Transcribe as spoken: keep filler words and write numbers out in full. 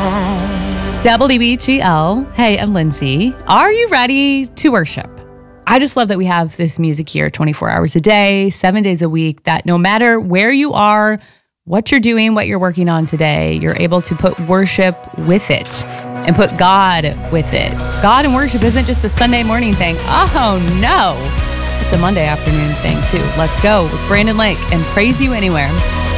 W B G L. Hey, I'm Lindsay. Are you ready to worship? I just love that we have this music here twenty-four hours a day, seven days a week, that no matter where you are, what you're doing, what you're working on today, you're able to put worship with it and put God with it. God and worship isn't just a Sunday morning thing. Oh, no. It's a Monday afternoon thing, too. Let's go with Brandon Lake and Praise You Anywhere.